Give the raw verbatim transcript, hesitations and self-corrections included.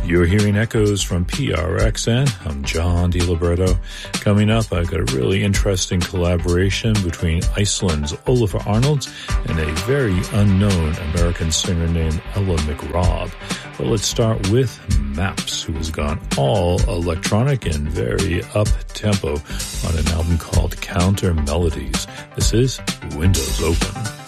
You're hearing echoes from P R X N. I'm John DiLibretto. Coming up, I've got a really interesting collaboration between Iceland's Ólafur Arnalds and a very unknown American singer named Ella McRobb. But let's start with Maps, who has gone all electronic and very up-tempo on an album called Counter Melodies. This is Windows Open.